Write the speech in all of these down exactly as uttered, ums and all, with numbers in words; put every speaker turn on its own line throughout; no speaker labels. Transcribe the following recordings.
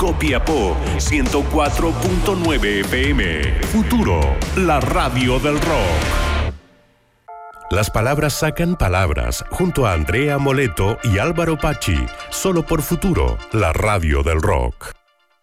Copiapó ciento cuatro punto nueve F M. Futuro, la radio del rock. Las palabras sacan palabras, junto a Andrea Moleto y Álvaro Pachi, solo por Futuro, la radio del rock.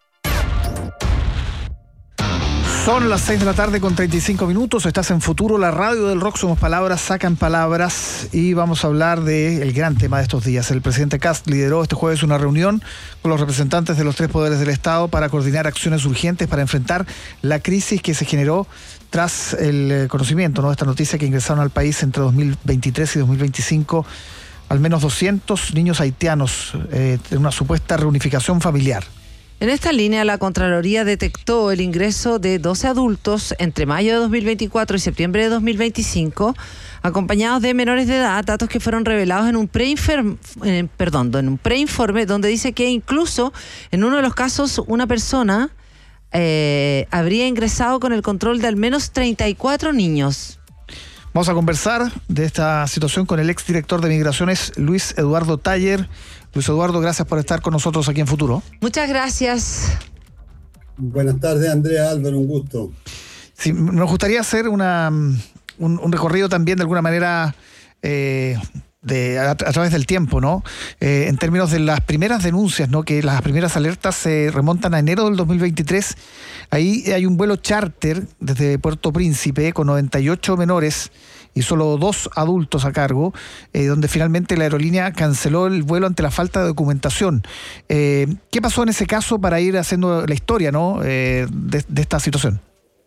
Son las seis de la tarde con treinta y cinco minutos, estás en Futuro, la radio del rock, somos palabras, sacan palabras, y vamos a hablar del gran tema de estos días. El presidente Kast lideró este jueves una reunión con los representantes de los tres poderes del Estado para coordinar acciones urgentes para enfrentar la crisis que se generó tras el conocimiento, ¿no?, de esta noticia que ingresaron al país entre dos mil veintitrés y dos mil veinticinco al menos doscientos niños haitianos eh, de una supuesta reunificación familiar.
En esta línea, la Contraloría detectó el ingreso de doce adultos entre mayo de dos mil veinticuatro y septiembre de dos mil veinticinco, acompañados de menores de edad, datos que fueron revelados en un preinforme, eh, perdón, en un preinforme donde dice que incluso en uno de los casos una persona eh, habría ingresado con el control de al menos treinta y cuatro niños.
Vamos a conversar de esta situación con el exdirector de Migraciones, Luis Eduardo Taller. Luis Eduardo, gracias por estar con nosotros aquí en Futuro.
Muchas gracias.
Buenas tardes, Andrea, Álvaro, un gusto.
Sí, nos gustaría hacer una, un, un recorrido también de alguna manera eh, de, a, a través del tiempo, ¿no? Eh, en términos de las primeras denuncias, ¿no?, que las primeras alertas se remontan a enero del dos mil veintitrés. Ahí hay un vuelo charter desde Puerto Príncipe con noventa y ocho menores y solo dos adultos a cargo, eh, donde finalmente la aerolínea canceló el vuelo ante la falta de documentación. Eh, ¿Qué pasó en ese caso para ir haciendo la historia, ¿no?, eh, de, de esta situación?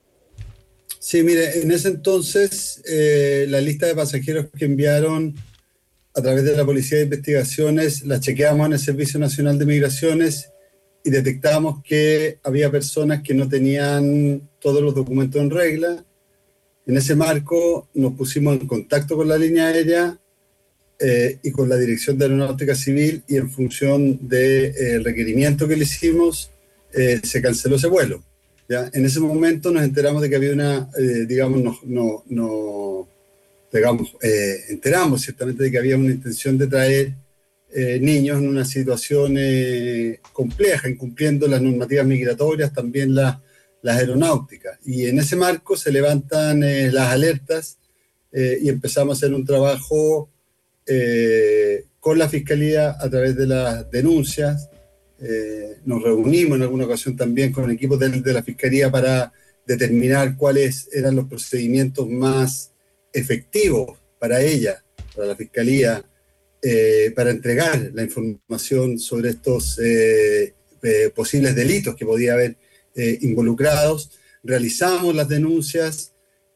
Sí, mire, en ese entonces eh, la lista de pasajeros que enviaron a través de la Policía de Investigaciones la chequeamos en el Servicio Nacional de Migraciones y detectamos que había personas que no tenían todos los documentos en regla. En ese marco nos pusimos en contacto con la línea aérea eh, y con la Dirección de Aeronáutica Civil, y en función del de, eh, requerimiento que le hicimos, eh, se canceló ese vuelo. ¿Ya? En ese momento nos enteramos de que había una, eh, digamos, no, no, no digamos, eh, enteramos ciertamente de que había una intención de traer eh, niños en una situación eh, compleja, incumpliendo las normativas migratorias, también las las aeronáuticas, y en ese marco se levantan eh, las alertas eh, y empezamos a hacer un trabajo eh, con la Fiscalía a través de las denuncias. Eh, nos reunimos en alguna ocasión también con equipos de, de la Fiscalía para determinar cuáles eran los procedimientos más efectivos para ella, para la Fiscalía, eh, para entregar la información sobre estos eh, eh, posibles delitos que podía haber Eh, involucrados. Realizamos las denuncias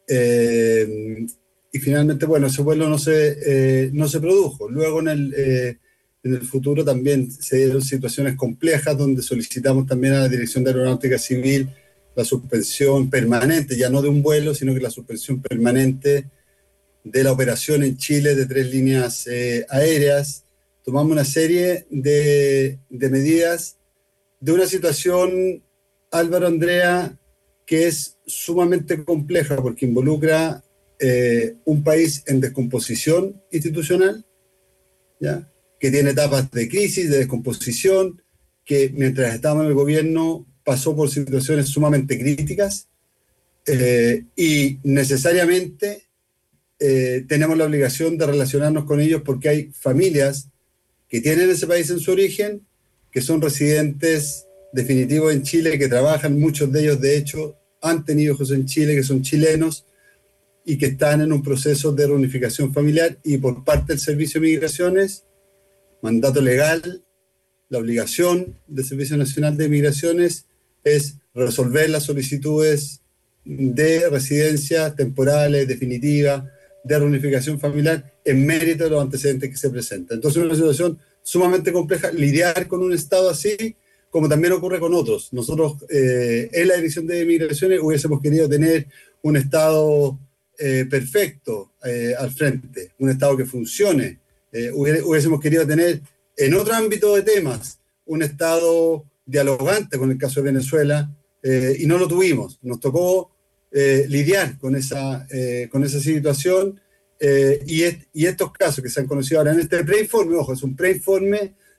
eh, y finalmente, bueno, ese vuelo no se, eh, no se produjo. Luego en el, eh, en el futuro también se dieron situaciones complejas donde solicitamos también a la Dirección de Aeronáutica Civil la suspensión permanente, ya no de un vuelo, sino que la suspensión permanente de la operación en Chile de tres líneas eh, aéreas. Tomamos una serie de, de medidas de una situación, Álvaro, Andrea, que es sumamente compleja porque involucra eh, un país en descomposición institucional, ¿ya?, que tiene etapas de crisis, de descomposición, que mientras estábamos en el gobierno pasó por situaciones sumamente críticas eh, y necesariamente eh, tenemos la obligación de relacionarnos con ellos porque hay familias que tienen ese país en su origen, que son residentes definitivos en Chile, que trabajan, muchos de ellos de hecho han tenido hijos en Chile, que son chilenos y que están en un proceso de reunificación familiar, y por parte del Servicio de Migraciones, mandato legal, la obligación del Servicio Nacional de Migraciones es resolver las solicitudes de residencia temporales, definitivas, de reunificación familiar en mérito de los antecedentes que se presentan. Entonces es una situación sumamente compleja lidiar con un Estado así, como también ocurre con otros. Nosotros eh, en la Dirección de Migraciones hubiésemos querido tener un Estado eh, perfecto eh, al frente, un Estado que funcione. Eh, hubiésemos querido tener en otro ámbito de temas un Estado dialogante con el caso de Venezuela, eh, y no lo tuvimos. Nos tocó eh, lidiar con esa, eh, con esa situación eh, y, est- y estos casos que se han conocido ahora en este preinforme, ojo, es un preinforme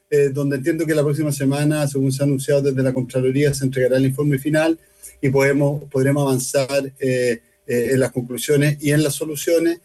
eh, donde entiendo que la próxima semana, según se ha anunciado desde la Contraloría, se entregará el informe final y podemos, podremos avanzar eh, eh, en las conclusiones y en las soluciones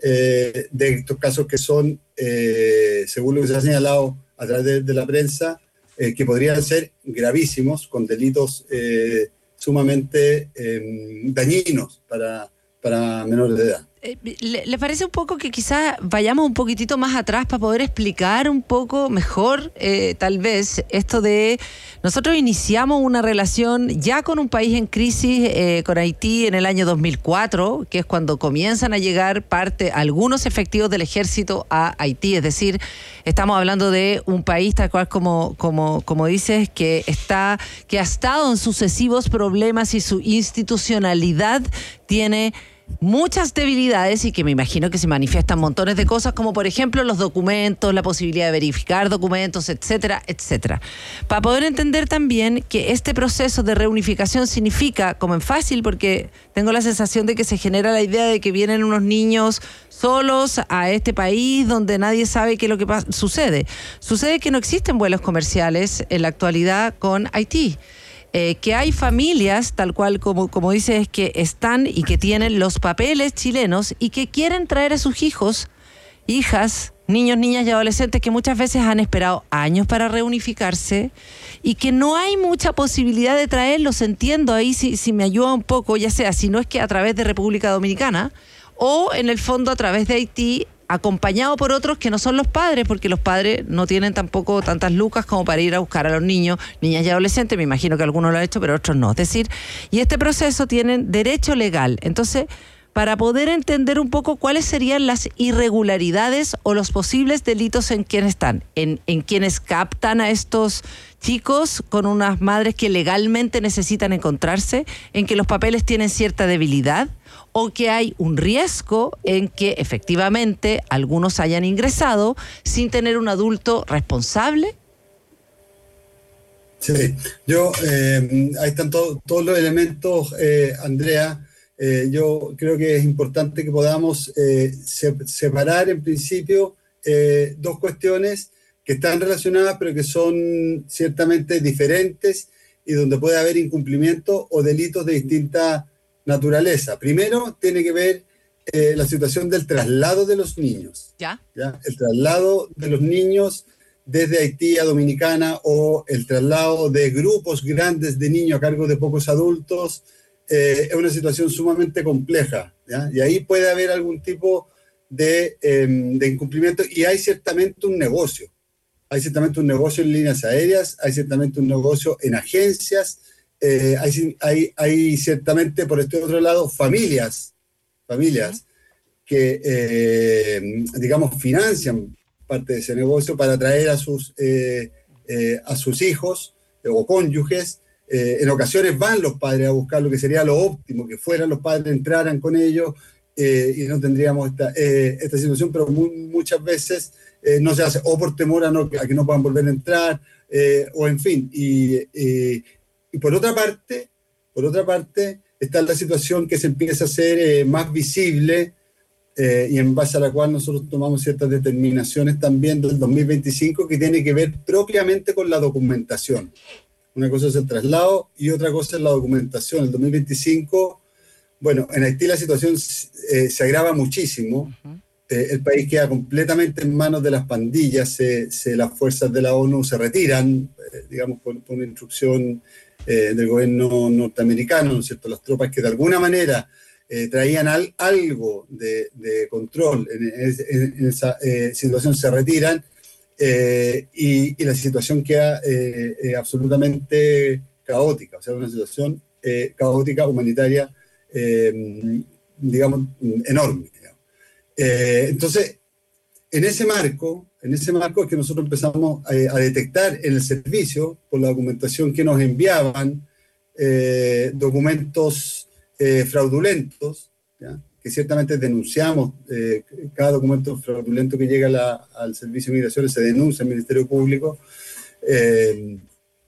eh, de estos casos que son, eh, según lo que se ha señalado a través de, de la prensa, eh, que podrían ser gravísimos, con delitos eh, sumamente eh, dañinos para, para menores de edad.
¿Le, ¿Le parece un poco que quizás vayamos un poquitito más atrás para poder explicar un poco mejor, eh, tal vez, esto de... Nosotros iniciamos una relación ya con un país en crisis, eh, con Haití, en el año dos mil cuatro, que es cuando comienzan a llegar parte, algunos efectivos del ejército a Haití. Es decir, estamos hablando de un país tal cual como, como, como dices, que, está, que ha estado en sucesivos problemas y su institucionalidad tiene muchas debilidades y que me imagino que se manifiestan montones de cosas, como por ejemplo los documentos, la posibilidad de verificar documentos, etcétera, etcétera. Para poder entender también que este proceso de reunificación significa, como en fácil, porque tengo la sensación de que se genera la idea de que vienen unos niños solos a este país donde nadie sabe qué es lo que sucede. Sucede que no existen vuelos comerciales en la actualidad con Haití. Eh, que hay familias, tal cual como, como dices, que están y que tienen los papeles chilenos y que quieren traer a sus hijos, hijas, niños, niñas y adolescentes que muchas veces han esperado años para reunificarse y que no hay mucha posibilidad de traerlos. Entiendo ahí si, si me ayuda un poco, ya sea si no es que a través de República Dominicana o en el fondo a través de Haití, acompañado por otros que no son los padres, porque los padres no tienen tampoco tantas lucas como para ir a buscar a los niños, niñas y adolescentes. Me imagino que algunos lo han hecho, pero otros no. Es decir, y este proceso tienen derecho legal. Entonces, para poder entender un poco cuáles serían las irregularidades o los posibles delitos en quienes están, en, en quienes captan a estos chicos con unas madres que legalmente necesitan encontrarse, en que los papeles tienen cierta debilidad, o que hay un riesgo en que efectivamente algunos hayan ingresado sin tener un adulto responsable.
Sí, yo, eh, ahí están to- todos los elementos, eh, Andrea. Eh, yo creo que es importante que podamos eh, se- separar en principio eh, dos cuestiones que están relacionadas pero que son ciertamente diferentes y donde puede haber incumplimiento o delitos de distinta naturaleza. Primero tiene que ver eh, la situación del traslado de los niños.
¿Ya?
¿Ya? El traslado de los niños desde Haití a Dominicana o el traslado de grupos grandes de niños a cargo de pocos adultos eh, es una situación sumamente compleja, ¿ya? Y ahí puede haber algún tipo de, eh, de incumplimiento y hay ciertamente un negocio. Hay ciertamente un negocio en líneas aéreas, hay ciertamente un negocio en agencias, eh, hay, hay, hay ciertamente por este otro lado familias, familias que, eh, digamos, financian parte de ese negocio para atraer a sus, eh, eh, a sus hijos eh, o cónyuges. Eh, en ocasiones van los padres a buscar lo que sería lo óptimo, que fueran los padres, entraran con ellos eh, y no tendríamos esta, eh, esta situación, pero muy, muchas veces eh, no se hace, o por temor a, no, a que no puedan volver a entrar, eh, o en fin. Y, eh, y por otra parte, por otra parte, está la situación que se empieza a hacer eh, más visible, Eh, y en base a la cual nosotros tomamos ciertas determinaciones también del dos mil veinticinco que tiene que ver propiamente con la documentación. Una cosa es el traslado y otra cosa es la documentación. El dos mil veinticinco, bueno, en Haití la situación eh, se agrava muchísimo. Uh-huh. Eh, el país queda completamente en manos de las pandillas, se, se, las fuerzas de la ONU se retiran, eh, digamos, por, por una instrucción eh, del gobierno norteamericano, ¿no es cierto? Las tropas que de alguna manera Eh, traían al, algo de, de control en, en, en esa eh, situación, se retiran eh, y, y la situación queda eh, eh, absolutamente caótica, o sea, una situación eh, caótica, humanitaria, eh, digamos, enorme. Digamos. Eh, entonces, en ese marco, en ese marco es que nosotros empezamos a, a detectar en el servicio, por la documentación que nos enviaban, eh, documentos Eh, fraudulentos, ¿ya? Que ciertamente denunciamos, eh, cada documento fraudulento que llega a la, al Servicio de Migraciones se denuncia al Ministerio Público, eh,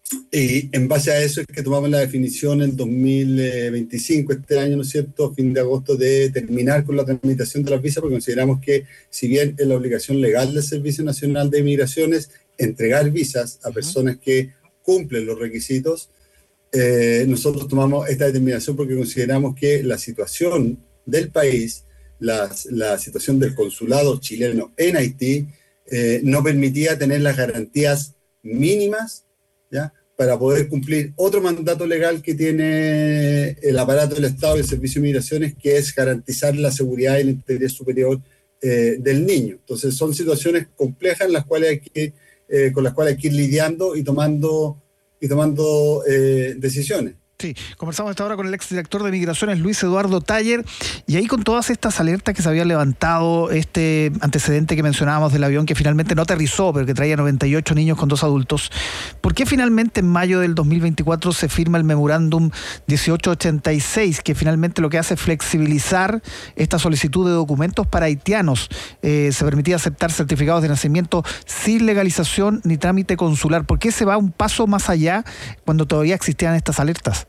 y en base a eso es que tomamos la definición en dos mil veinticinco, este año, ¿no es cierto?, fin de agosto, de terminar con la tramitación de las visas, porque consideramos que si bien es la obligación legal del Servicio Nacional de Migraciones, entregar visas a personas que cumplen los requisitos, eh, nosotros tomamos esta determinación porque consideramos que la situación del país, la, la situación del consulado chileno en Haití, eh, no permitía tener las garantías mínimas, ¿ya?, para poder cumplir otro mandato legal que tiene el aparato del Estado y el Servicio de Migraciones, que es garantizar la seguridad y el interés superior eh, del niño. Entonces son situaciones complejas en las cuales hay que, eh, con las cuales hay que ir lidiando y tomando, y tomando eh, decisiones.
Sí, conversamos esta hora con el exdirector de Migraciones, Luis Eduardo Taller, y ahí con todas estas alertas que se habían levantado, este antecedente que mencionábamos del avión que finalmente no aterrizó, pero que traía noventa y ocho niños con dos adultos, ¿por qué finalmente en mayo del dos mil veinticuatro se firma el memorándum dieciocho ochenta y seis, que finalmente lo que hace es flexibilizar esta solicitud de documentos para haitianos? Eh, se permitía aceptar certificados de nacimiento sin legalización ni trámite consular. ¿Por qué se va un paso más allá cuando todavía existían estas alertas?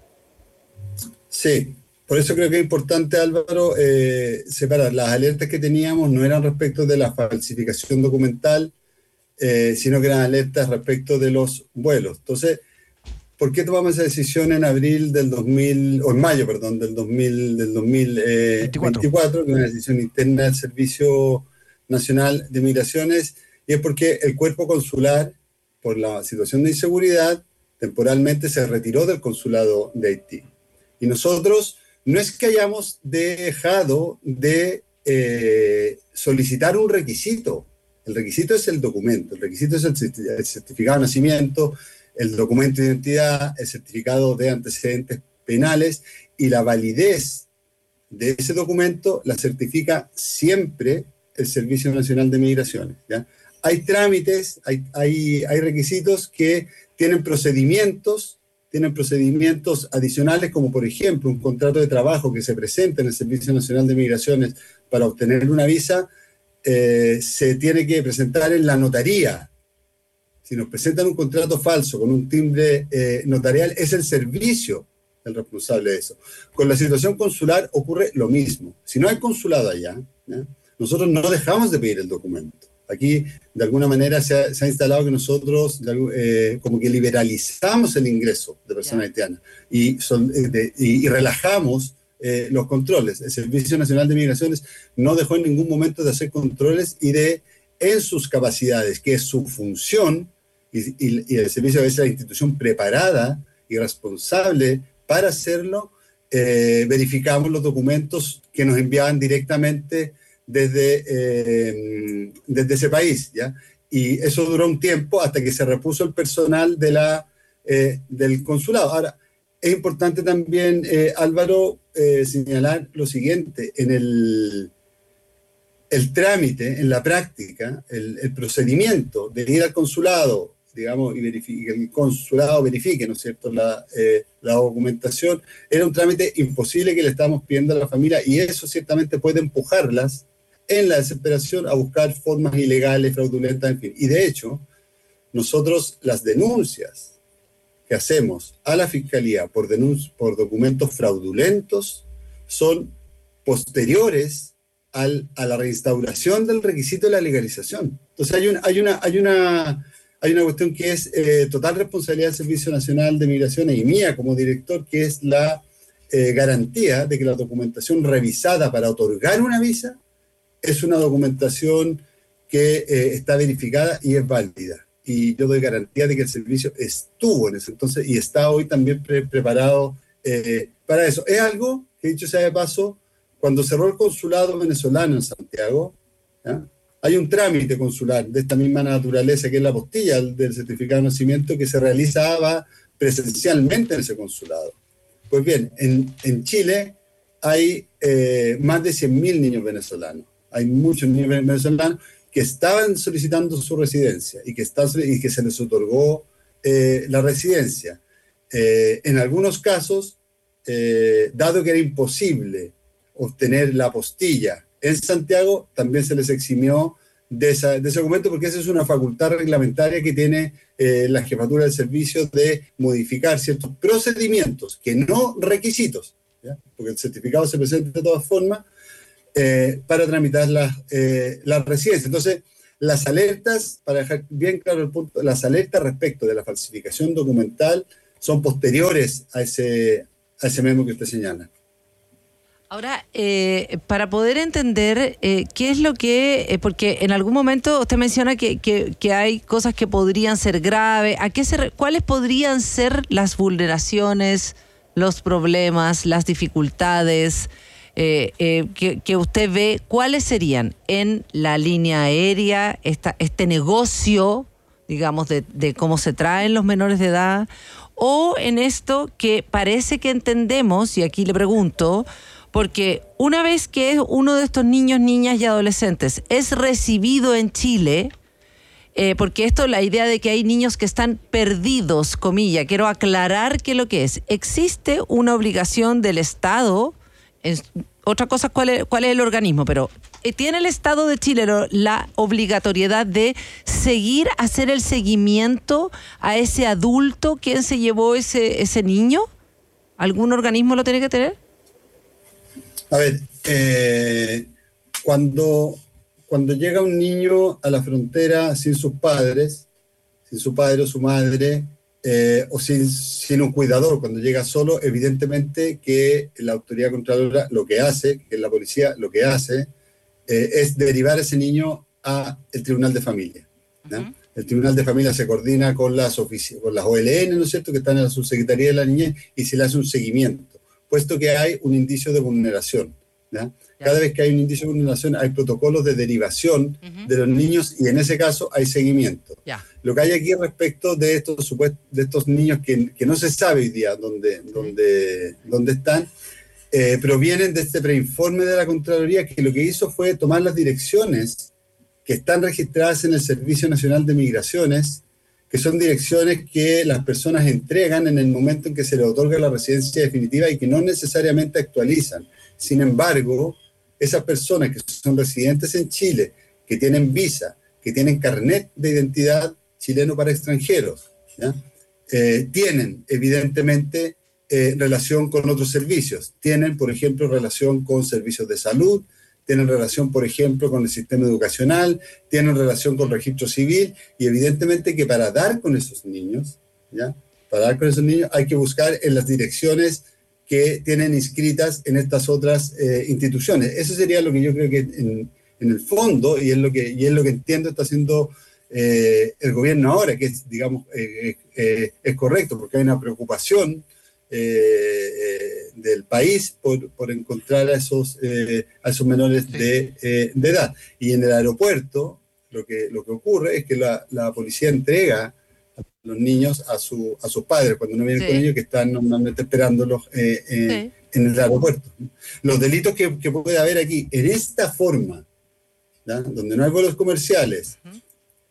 Sí, por eso creo que es importante, Álvaro, eh, separar. Las alertas que teníamos no eran respecto de la falsificación documental, eh, sino que eran alertas respecto de los vuelos. Entonces, ¿por qué tomamos esa decisión en abril del dos mil, o en mayo, perdón, del dos mil, del dos mil veinticuatro, que es una decisión interna del Servicio Nacional de Migraciones? Y es porque el cuerpo consular, por la situación de inseguridad, temporalmente se retiró del consulado de Haití. Y nosotros no es que hayamos dejado de eh, solicitar un requisito. El requisito es el documento, el requisito es el certificado de nacimiento, el documento de identidad, el certificado de antecedentes penales, y la validez de ese documento la certifica siempre el Servicio Nacional de Migraciones, ¿ya? Hay trámites, hay, hay, hay requisitos que tienen procedimientos, tienen procedimientos adicionales, como por ejemplo un contrato de trabajo que se presenta en el Servicio Nacional de Migraciones para obtener una visa, eh, se tiene que presentar en la notaría. Si nos presentan un contrato falso con un timbre eh, notarial, es el servicio el responsable de eso. Con la situación consular ocurre lo mismo. Si no hay consulado allá, ¿ya?, nosotros no dejamos de pedir el documento. Aquí, de alguna manera, se ha, se ha instalado que nosotros eh, como que liberalizamos el ingreso de personas haitianas y, son, de, y, y relajamos eh, los controles. El Servicio Nacional de Migraciones no dejó en ningún momento de hacer controles y de, en sus capacidades, que es su función, y, y, y el servicio debe ser la institución preparada y responsable para hacerlo, eh, verificamos los documentos que nos enviaban directamente Desde, eh, desde ese país, ¿ya? Y eso duró un tiempo hasta que se repuso el personal de la, eh, del consulado. Ahora, es importante también, eh, Álvaro, eh, señalar lo siguiente: en el, el trámite, en la práctica, el, el procedimiento de ir al consulado, digamos, y que el consulado verifique, ¿no es cierto?, la, eh, la documentación, era un trámite imposible que le estábamos pidiendo a la familia, y eso ciertamente puede empujarlas en la desesperación a buscar formas ilegales, fraudulentas, en fin. Y de hecho, nosotros las denuncias que hacemos a la Fiscalía por, denun- por documentos fraudulentos son posteriores al, a la reinstauración del requisito de la legalización. Entonces hay, un, hay, una, hay, una, hay una cuestión que es eh, total responsabilidad del Servicio Nacional de Migraciones y mía como director, que es la eh, garantía de que la documentación revisada para otorgar una visa es una documentación que eh, está verificada y es válida. Y yo doy garantía de que el servicio estuvo en ese entonces y está hoy también pre- preparado eh, para eso. Es algo que, dicho sea de paso, cuando cerró el consulado venezolano en Santiago, ¿ya?, hay un trámite consular de esta misma naturaleza, que es la apostilla del certificado de nacimiento, que se realizaba presencialmente en ese consulado. Pues bien, en, en Chile hay eh, más de cien mil niños venezolanos. Hay muchos niños venezolanos que estaban solicitando su residencia y que, está, y que se les otorgó eh, la residencia. Eh, en algunos casos, eh, dado que era imposible obtener la apostilla en Santiago, también se les eximió de, esa, de ese documento, porque esa es una facultad reglamentaria que tiene eh, la jefatura del servicio de modificar ciertos procedimientos, que no requisitos, ¿ya?, porque el certificado se presenta de todas formas, Eh, para tramitar la, eh, la residencia. Entonces, las alertas, para dejar bien claro el punto, las alertas respecto de la falsificación documental son posteriores a ese, a ese memo que usted señala.
Ahora, eh, para poder entender eh, qué es lo que, eh, porque en algún momento usted menciona que, que, que hay cosas que podrían ser graves, ¿a qué se, ¿cuáles podrían ser las vulneraciones, los problemas, las dificultades eh, eh, que, que usted ve? ¿Cuáles serían en la línea aérea, esta, este negocio, digamos, de, de cómo se traen los menores de edad, o en esto que parece que entendemos, y aquí le pregunto, porque una vez que uno de estos niños, niñas y adolescentes es recibido en Chile, eh, porque esto, la idea de que hay niños que están perdidos, comilla, quiero aclarar qué es lo que es. Existe una obligación del Estado, es, otra cosa cuál es, cuál es el organismo, pero eh, ¿tiene el Estado de Chile lo, la obligatoriedad de seguir, hacer el seguimiento a ese adulto quien se llevó ese, ese niño? ¿Algún organismo lo tiene que tener?
A ver, eh, cuando, cuando llega un niño a la frontera sin sus padres, sin su padre o su madre, eh, o sin, sin un cuidador, cuando llega solo, evidentemente que la autoridad controladora lo que hace, que la policía lo que hace, eh, es derivar a ese niño al Tribunal de Familia, ¿no? Uh-huh. El Tribunal de Familia se coordina con las, ofici- con las O L N, ¿no es cierto?, que están en la Subsecretaría de la Niñez, y se le hace un seguimiento, puesto que hay un indicio de vulneración, ¿ya? Cada vez que hay un indicio de vulneración hay protocolos de derivación uh-huh. de los niños, y en ese caso hay seguimiento. Yeah. Lo que hay aquí respecto de estos, supuest- de estos niños que, que no se sabe hoy día dónde, uh-huh. dónde, dónde están, eh, provienen de este preinforme de la Contraloría, que lo que hizo fue tomar las direcciones que están registradas en el Servicio Nacional de Migraciones, que son direcciones que las personas entregan en el momento en que se les otorga la residencia definitiva y que no necesariamente actualizan. Sin embargo, esas personas que son residentes en Chile, que tienen visa, que tienen carnet de identidad chileno para extranjeros, ¿ya? Eh, tienen evidentemente eh, relación con otros servicios. Tienen, por ejemplo, relación con servicios de salud, tienen relación, por ejemplo, con el sistema educacional, tienen relación con registro civil, y evidentemente que para dar con esos niños, ¿ya? Para dar con esos niños hay que buscar en las direcciones que tienen inscritas en estas otras eh, instituciones. Eso sería lo que yo creo que en, en el fondo, y es lo que, y es lo que entiendo está haciendo eh, el gobierno ahora, que es, digamos, eh, eh, es correcto, porque hay una preocupación Eh, eh, del país por, por encontrar a esos, eh, a esos menores sí. de, eh, de edad. Y en el aeropuerto lo que, lo que ocurre es que la, la policía entrega a los niños a, su, a sus padres cuando no vienen sí. con ellos, que están normalmente esperándolos eh, eh, sí. en el aeropuerto. Los delitos que, que puede haber aquí, en esta forma, ¿ya? Donde no hay vuelos comerciales, uh-huh.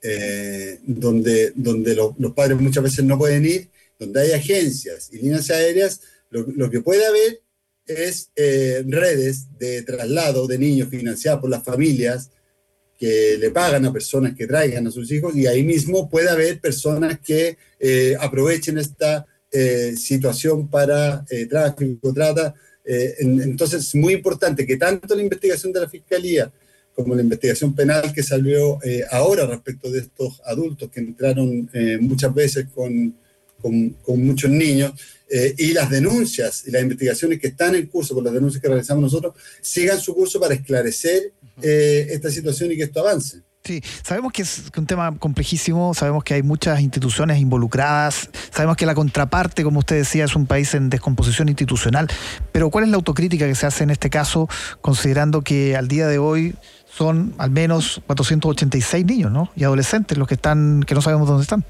eh, donde, donde lo, los padres muchas veces no pueden ir, donde hay agencias y líneas aéreas, lo, lo que puede haber es eh, redes de traslado de niños financiadas por las familias que le pagan a personas que traigan a sus hijos, y ahí mismo puede haber personas que eh, aprovechen esta eh, situación para eh, tráfico, trata. Eh, en, entonces es muy importante que tanto la investigación de la Fiscalía como la investigación penal que salió eh, ahora respecto de estos adultos que entraron eh, muchas veces con Con, con muchos niños, eh, y las denuncias y las investigaciones que están en curso con las denuncias que realizamos nosotros, sigan su curso para esclarecer eh, esta situación y que esto avance.
Sí, sabemos que es un tema complejísimo, sabemos que hay muchas instituciones involucradas, sabemos que la contraparte, como usted decía, es un país en descomposición institucional, pero ¿cuál es la autocrítica que se hace en este caso, considerando que al día de hoy son al menos cuatrocientos ochenta y seis niños, ¿no?, y adolescentes los que están, que no sabemos dónde están?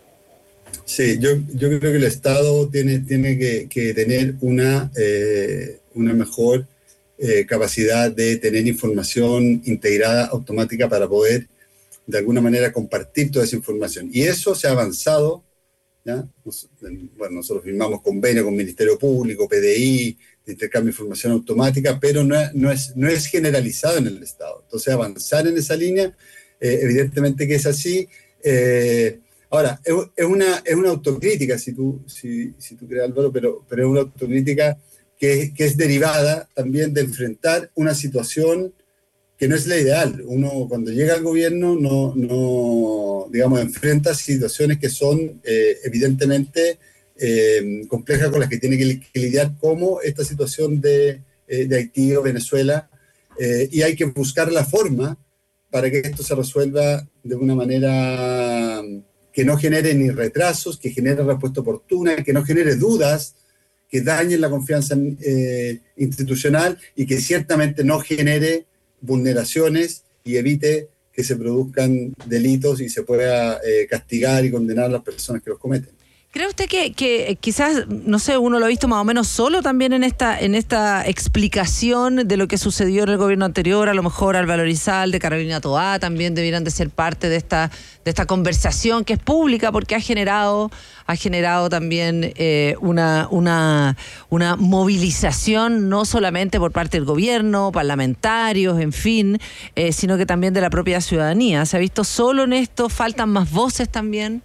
Sí, yo, yo creo que el Estado tiene, tiene que, que tener una, eh, una mejor eh, capacidad de tener información integrada automática para poder de alguna manera compartir toda esa información. Y eso se ha avanzado, ¿ya? Bueno, nosotros firmamos convenio con el Ministerio Público, P D I, de intercambio de información automática, pero no es, no es, no es generalizado en el Estado. Entonces, avanzar en esa línea, eh, evidentemente que es así. Eh, Ahora, es, es, una, es una autocrítica, si tú, si, si tú crees, Álvaro, pero, pero es una autocrítica que, que es derivada también de enfrentar una situación que no es la ideal. Uno cuando llega al gobierno no, no digamos, enfrenta situaciones que son eh, evidentemente eh, complejas con las que tiene que, que lidiar, como esta situación de, eh, de Haití o Venezuela, eh, y hay que buscar la forma para que esto se resuelva de una manera que no genere ni retrasos, que genere respuesta oportuna, que no genere dudas, que dañen la confianza eh, institucional y que ciertamente no genere vulneraciones y evite que se produzcan delitos y se pueda eh, castigar y condenar a las personas que los cometen.
¿Cree usted que, que quizás, no sé, uno lo ha visto más o menos solo también en esta en esta explicación de lo que sucedió en el gobierno anterior? A lo mejor Álvaro Elizalde, Carolina Toá también debieran de ser parte de esta de esta conversación que es pública, porque ha generado ha generado también eh, una, una, una movilización no solamente por parte del gobierno, parlamentarios, en fin, eh, sino que también de la propia ciudadanía. ¿Se ha visto solo en esto? ¿Faltan más voces también?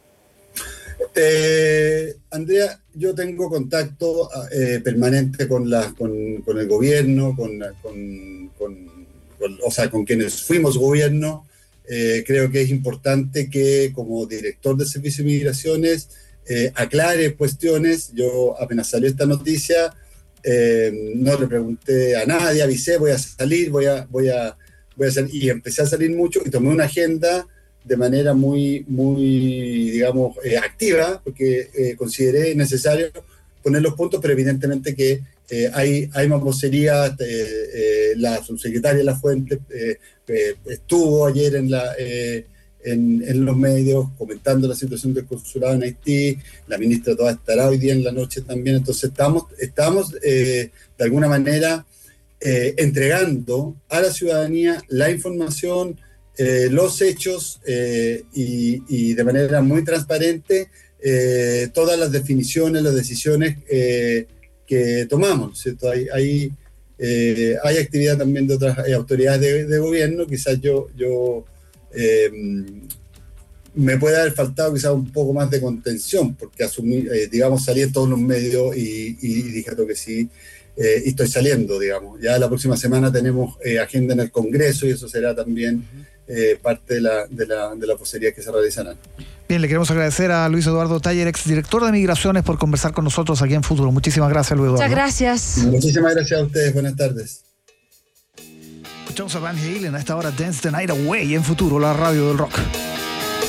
Eh, Andrea, yo tengo contacto eh, permanente con, la, con, con el gobierno, con, con, con, con, o sea, con quienes fuimos gobierno. Eh, creo que es importante que como director del Servicio de Migraciones eh, aclare cuestiones. Yo apenas salió esta noticia, eh, no le pregunté a nadie, avisé, voy a salir, voy a, voy a, voy a salir, y empecé a salir mucho y tomé una agenda de manera muy, muy digamos, eh, activa, porque eh, consideré necesario poner los puntos, pero evidentemente que eh, hay, hay más vocería. Eh, eh, la subsecretaria de la Fuente eh, eh, estuvo ayer en, la, eh, en, en los medios comentando la situación del consulado en Haití. La ministra Toá estará hoy día en la noche también. Entonces estamos, estamos eh, de alguna manera eh, entregando a la ciudadanía la información, Eh, los hechos eh, y, y de manera muy transparente eh, todas las definiciones, las decisiones eh, que tomamos, ¿cierto? Hay, hay, eh, hay actividad también de otras eh, autoridades de, de gobierno. Quizás yo, yo eh, me puede haber faltado quizás un poco más de contención, porque asumí, eh, digamos, salí en todos los medios y, y dije que sí. Eh, y estoy saliendo, digamos. Ya la próxima semana tenemos eh, agenda en el Congreso y eso será también eh, parte de la, de, la, de la vocería que se realizarán.
Bien, le queremos agradecer a Luis Eduardo Taller, exdirector de Migraciones, por conversar con nosotros aquí en Futuro. Muchísimas gracias, Luis Eduardo.
Muchas gracias.
Muchísimas gracias a ustedes. Buenas tardes.
Escuchamos a Van Halen a esta hora, Dance the Night Away, en Futuro, la radio del rock.